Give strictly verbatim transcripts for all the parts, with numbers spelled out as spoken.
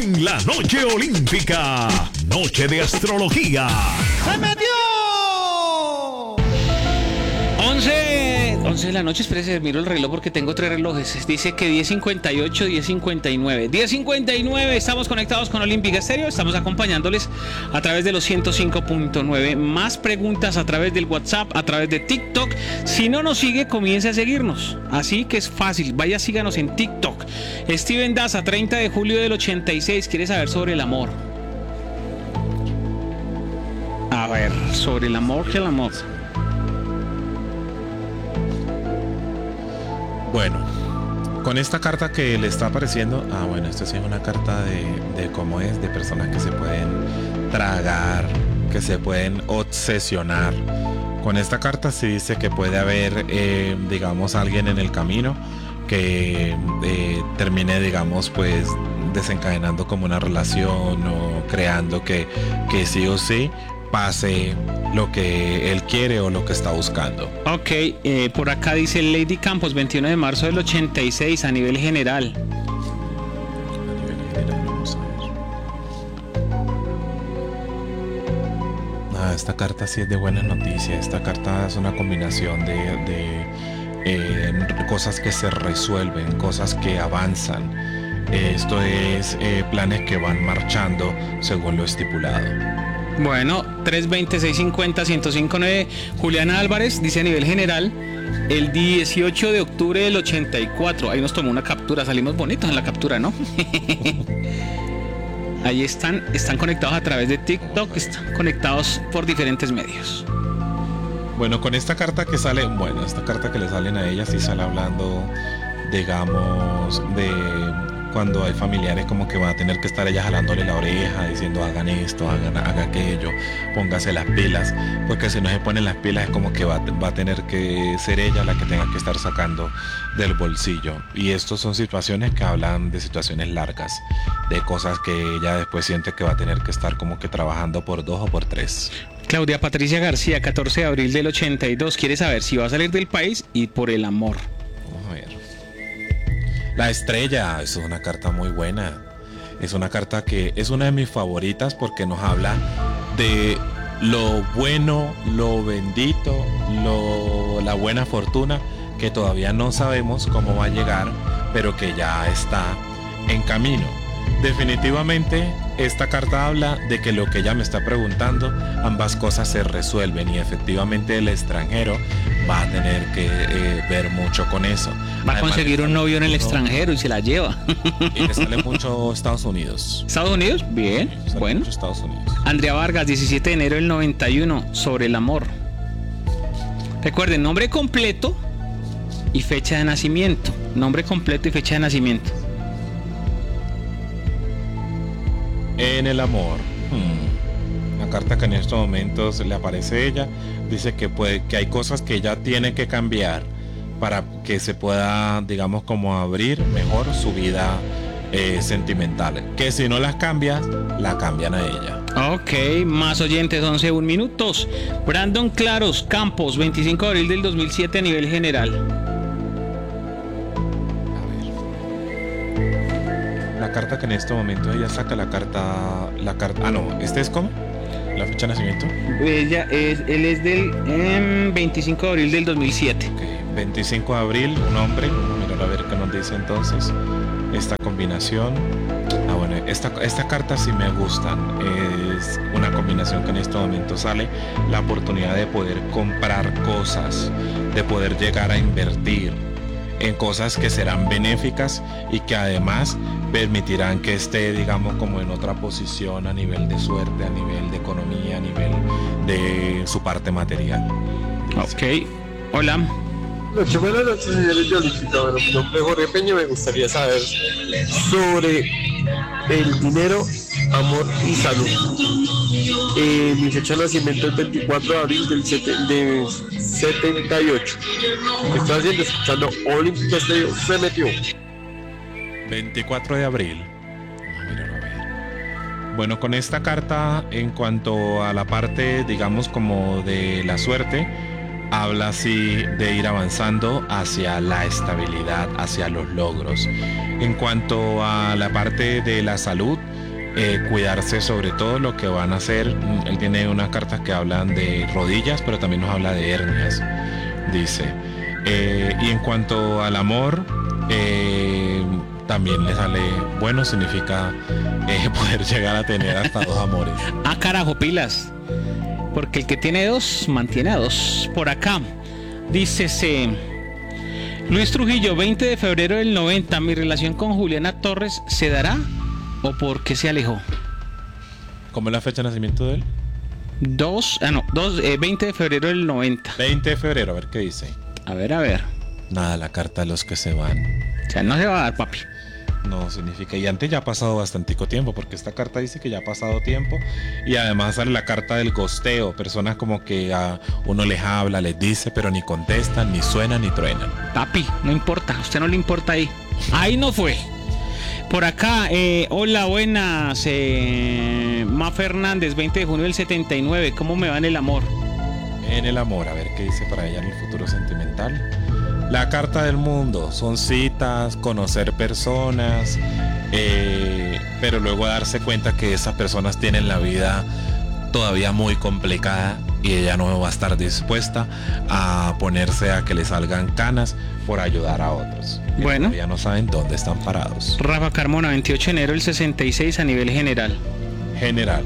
En la noche olímpica, noche de astrología. ¡Se metió! once, once de la noche, espérese, miro el reloj porque tengo tres relojes. Dice que diez cincuenta y ocho, diez cincuenta y nueve. diez cincuenta y nueve, estamos conectados con Olímpica Estéreo. Estamos acompañándoles a través de los ciento cinco punto nueve. Más preguntas a través del WhatsApp, a través de TikTok. Si no nos sigue, comience a seguirnos. Así que es fácil, vaya, síganos en TikTok. Steven Daza, treinta de julio del ochenta y seis, quiere saber sobre el amor. A ver, sobre el amor, ¿qué el amor? Bueno, con esta carta que le está apareciendo, ah bueno, esta sí es una carta de, de cómo es, de personas que se pueden tragar, que se pueden obsesionar. Con esta carta sí dice que puede haber, eh, digamos, alguien en el camino que eh, termine, digamos, pues desencadenando como una relación o creando que, que sí o sí pase lo que él quiere o lo que está buscando. Ok, eh, por acá dice Lady Campos, veintiuno de marzo del ochenta y seis, a nivel general. A nivel general, vamos a ver. Ah, esta carta sí es de buenas noticias. Esta carta es una combinación de, de eh, cosas que se resuelven, cosas que avanzan. Esto es eh, planes que van marchando según lo estipulado. Bueno, tres veinte, seiscientos cincuenta, ciento cinco nueve. Juliana Álvarez dice a nivel general, el dieciocho de octubre del ochenta y cuatro. Ahí nos tomó una captura, salimos bonitos en la captura, ¿no? Ahí están, están conectados a través de TikTok, están conectados por diferentes medios. Bueno, con esta carta que sale, bueno, esta carta que le salen a ella sí sale hablando, digamos, de cuando hay familiares como que van a tener que estar ella jalándole la oreja, diciendo hagan esto, hagan, haga aquello, póngase las pilas, porque si no se ponen las pilas es como que va, va a tener que ser ella la que tenga que estar sacando del bolsillo. Y estos son situaciones que hablan de situaciones largas, de cosas que ella después siente que va a tener que estar como que trabajando por dos o por tres. Claudia Patricia García, catorce de abril del ochenta y dos, quiere saber si va a salir del país y por el amor. Vamos a ver. La estrella, eso es una carta muy buena. Es una carta que es una de mis favoritas porque nos habla de lo bueno, lo bendito, lo, la buena fortuna que todavía no sabemos cómo va a llegar, pero que ya está en camino. Definitivamente esta carta habla de que lo que ella me está preguntando, ambas cosas se resuelven y efectivamente el extranjero va a tener que eh, ver mucho con eso. Va a Además, conseguir un novio en el extranjero y se la lleva. Y le sale mucho Estados Unidos. ¿Estados Unidos? Bien, bueno. Estados Unidos. Andrea Vargas, diecisiete de enero del noventa y uno, sobre el amor. Recuerden, nombre completo y fecha de nacimiento. Nombre completo y fecha de nacimiento. En el amor, hmm. la carta que en estos momentos le aparece a ella dice que puede, que hay cosas que ella tiene que cambiar para que se pueda, digamos, como abrir mejor su vida eh, sentimental. Que si no las cambias, la cambian a ella. Ok, más oyentes, once, un minutos. Brandon Claros Campos, veinticinco de abril del dos mil siete, a nivel general. La carta que en este momento ella saca la carta, la carta, ah no, ¿este es cómo? ¿La fecha de nacimiento? Ella es, él es del eh, veinticinco de abril del dos mil siete. Okay. veinticinco de abril, un hombre, vamos a mirar a ver qué nos dice entonces esta combinación. Ah bueno, esta, esta carta sí me gustan, es una combinación que en este momento sale, la oportunidad de poder comprar cosas, de poder llegar a invertir en cosas que serán benéficas y que además permitirán que esté, digamos, como en otra posición a nivel de suerte, a nivel de economía, a nivel de su parte material. Ok, hola. Noche, buenas noches, señores de Olímpica. Bueno, mi nombre es Jorge Peña. Me gustaría saber sobre el dinero, amor y salud. Eh, mi fecha de nacimiento es veinticuatro de abril del setenta y ocho. Estoy haciendo, escuchando Olímpica Estéreo. Se metió. veinticuatro de abril. Mira, a ver. Bueno, con esta carta, en cuanto a la parte, digamos, como de la suerte, habla así de ir avanzando hacia la estabilidad, hacia los logros. En cuanto a la parte de la salud, eh, cuidarse sobre todo lo que van a hacer. Él tiene unas cartas que hablan de rodillas, pero también nos habla de hernias, dice. Eh, y en cuanto al amor, eh, también le sale bueno, significa eh, poder llegar a tener hasta dos amores. Ah, carajo, pilas. Porque el que tiene dos, mantiene a dos. Por acá, dícese Luis Trujillo, veinte de febrero del noventa. ¿Mi relación con Juliana Torres se dará o por qué se alejó? ¿Cómo es la fecha de nacimiento de él? Dos, ah no, dos, eh, veinte de febrero del noventa. veinte de febrero, a ver qué dice. A ver, a ver. Nada, la carta de los que se van. O sea, no se va a dar, papi. No significa, y antes ya ha pasado bastantico tiempo, porque esta carta dice que ya ha pasado tiempo, y además sale la carta del gosteo, personas como que a uno les habla, les dice, pero ni contestan, ni suenan, ni truenan. Papi, no importa, a usted no le importa ahí. Ahí no fue. Por acá, eh, hola, buenas, eh, Ma Fernández, veinte de junio del setenta y nueve, ¿cómo me va en el amor? En el amor, a ver qué dice para ella en el futuro sentimental. La carta del mundo, son citas, conocer personas, eh, pero luego darse cuenta que esas personas tienen la vida todavía muy complicada y ella no va a estar dispuesta a ponerse a que le salgan canas por ayudar a otros. Bueno. Todavía no saben dónde están parados. Rafa Carmona, veintiocho de enero del sesenta y seis a nivel general. General.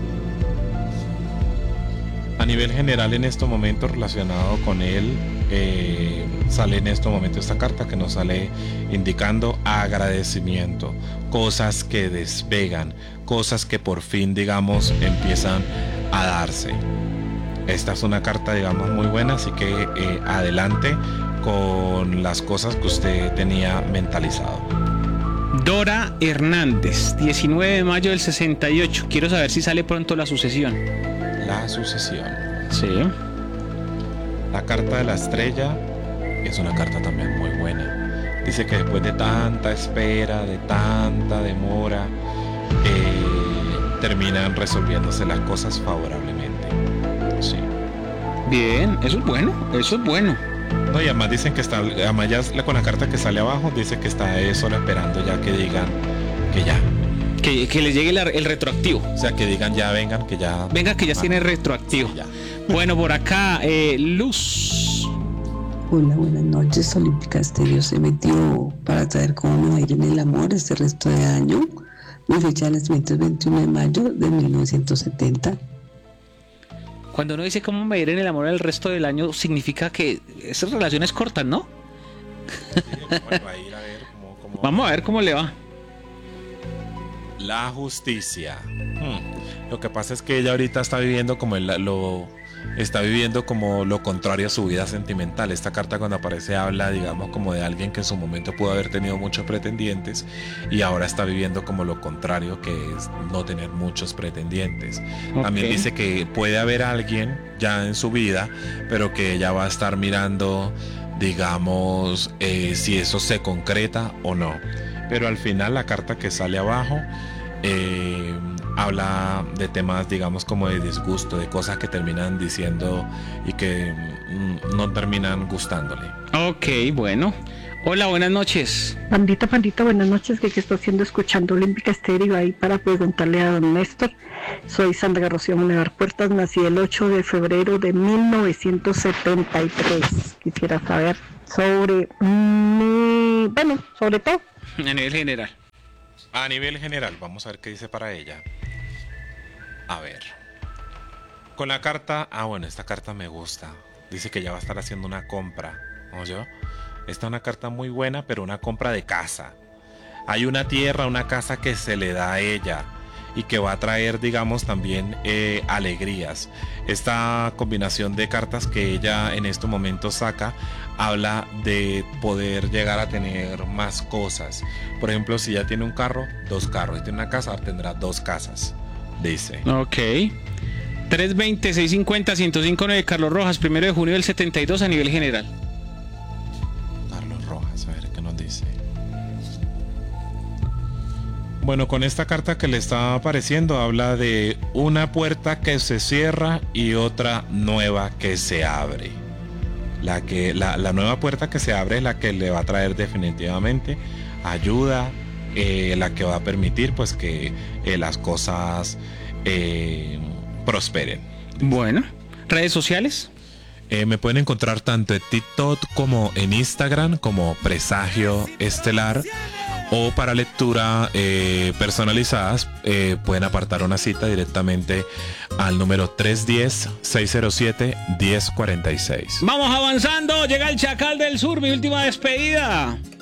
A nivel general en estos momentos relacionado con él, eh, sale en estos momentos esta carta que nos sale indicando agradecimiento, cosas que despegan, cosas que por fin, digamos, empiezan a darse. Esta es una carta, digamos, muy buena, así que eh, adelante con las cosas que usted tenía mentalizado. Dora Hernández, diecinueve de mayo del sesenta y ocho. Quiero saber si sale pronto la sucesión. La sucesión. Sí. La carta de la estrella es una carta también muy buena. Dice que después de tanta espera, de tanta demora, eh, terminan resolviéndose las cosas favorablemente. Sí. Bien, eso es bueno, eso es bueno. No, y además dicen que está, además ya con la carta que sale abajo, dice que está eh, solo esperando ya que digan que ya. Que, que le llegue el, el retroactivo. O sea, que digan ya vengan, que ya... Venga, que ya tiene retroactivo. Sí, ya. Bueno, por acá, eh, Luz. Hola, buenas noches. Olímpica Estéreo se metió para saber cómo me va a ir en el amor este resto de año. Mi fecha de nacimiento es veintiuno de mayo de mil novecientos setenta. Cuando uno dice cómo me va a ir en el amor el resto del año, significa que esas relaciones cortas, ¿no? Sí, bueno, a ir a ver cómo, cómo... Vamos a ver cómo le va. La justicia. Hmm. Lo que pasa es que ella ahorita está viviendo como el, lo está viviendo como lo contrario a su vida sentimental. Esta carta cuando aparece habla, digamos, como de alguien que en su momento pudo haber tenido muchos pretendientes y ahora está viviendo como lo contrario, que es no tener muchos pretendientes. Okay. También dice que puede haber alguien ya en su vida, pero que ella va a estar mirando, digamos, eh, si eso se concreta o no. Pero al final la carta que sale abajo eh, habla de temas, digamos, como de disgusto, de cosas que terminan diciendo y que mm, no terminan gustándole. Ok, bueno. Hola, buenas noches. Pandita, pandita, buenas noches. ¿Qué, qué está haciendo escuchando Olímpica Estéreo ahí para preguntarle a don Néstor? Soy Sandra Rocío Monevar Puertas, nací el ocho de febrero de mil novecientos setenta y tres. Quisiera saber sobre mi... bueno, sobre todo. A nivel general. A nivel general, vamos a ver qué dice para ella. A ver. Con la carta, ah bueno, esta carta me gusta. Dice que ya va a estar haciendo una compra. ¿No yo? Esta es una carta muy buena, pero una compra de casa. Hay una tierra, una casa que se le da a ella y que va a traer, digamos, también eh, alegrías. Esta combinación de cartas que ella en estos momentos saca habla de poder llegar a tener más cosas. Por ejemplo, si ya tiene un carro, dos carros. Si tiene una casa, tendrá dos casas, dice. Ok. trescientos veinte, seiscientos cincuenta, ciento cinco nueve, Carlos Rojas, primero de junio del setenta y dos a nivel general. Carlos Rojas, a ver qué nos dice. Bueno, con esta carta que le está apareciendo habla de una puerta que se cierra y otra nueva que se abre. La, que, la, la nueva puerta que se abre es la que le va a traer definitivamente ayuda, eh, la que va a permitir pues que eh, las cosas eh, prosperen. Bueno, redes sociales. Eh, me pueden encontrar tanto en TikTok como en Instagram como Presagio Estelar, o para lectura eh, personalizadas eh, pueden apartar una cita directamente al número tres uno cero, seis cero siete, uno cero cuatro seis. Vamos avanzando, llega el Chacal del Sur, mi última despedida.